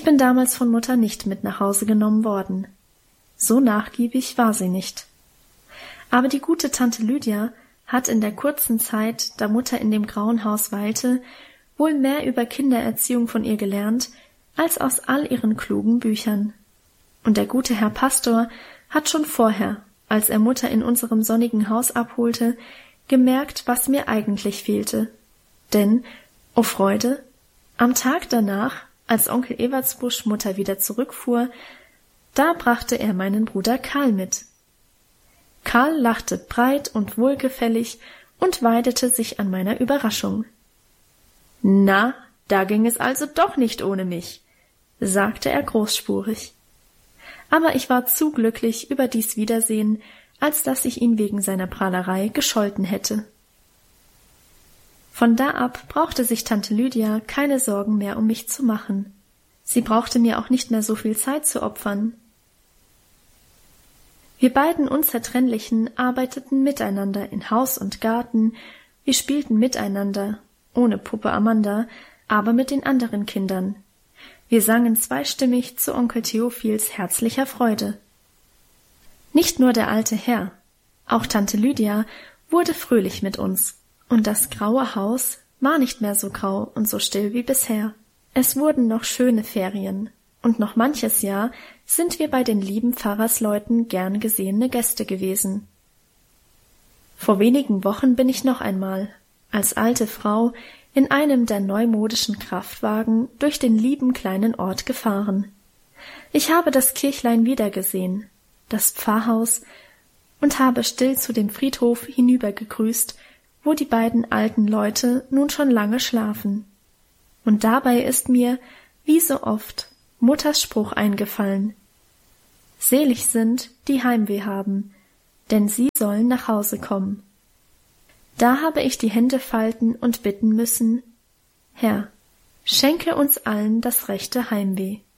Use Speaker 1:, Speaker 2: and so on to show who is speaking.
Speaker 1: Ich bin damals von Mutter nicht mit nach Hause genommen worden. So nachgiebig war sie nicht. Aber die gute Tante Lydia hat in der kurzen Zeit, da Mutter in dem grauen Haus weilte, wohl mehr über Kindererziehung von ihr gelernt, als aus all ihren klugen Büchern. Und der gute Herr Pastor hat schon vorher, als er Mutter in unserem sonnigen Haus abholte, gemerkt, was mir eigentlich fehlte. Denn, o Freude, am Tag danach, als Onkel Ewertsbusch Mutter wieder zurückfuhr, da brachte er meinen Bruder Karl mit. Karl lachte breit und wohlgefällig und weidete sich an meiner Überraschung. »Na, da ging es also doch nicht ohne mich«, sagte er großspurig. Aber ich war zu glücklich über dies Wiedersehen, als dass ich ihn wegen seiner Prahlerei gescholten hätte. Von da ab brauchte sich Tante Lydia keine Sorgen mehr um mich zu machen. Sie brauchte mir auch nicht mehr so viel Zeit zu opfern. Wir beiden Unzertrennlichen arbeiteten miteinander in Haus und Garten, wir spielten miteinander, ohne Puppe Amanda, aber mit den anderen Kindern. Wir sangen zweistimmig zu Onkel Theophils herzlicher Freude. Nicht nur der alte Herr, auch Tante Lydia wurde fröhlich mit uns. Und das graue Haus war nicht mehr so grau und so still wie bisher. Es wurden noch schöne Ferien, und noch manches Jahr sind wir bei den lieben Pfarrersleuten gern gesehene Gäste gewesen. Vor wenigen Wochen bin ich noch einmal, als alte Frau, in einem der neumodischen Kraftwagen durch den lieben kleinen Ort gefahren. Ich habe das Kirchlein wiedergesehen, das Pfarrhaus, und habe still zu dem Friedhof hinübergegrüßt, wo die beiden alten Leute nun schon lange schlafen. Und dabei ist mir, wie so oft, Mutters Spruch eingefallen. Selig sind, die Heimweh haben, denn sie sollen nach Hause kommen. Da habe ich die Hände falten und bitten müssen, Herr, schenke uns allen das rechte Heimweh.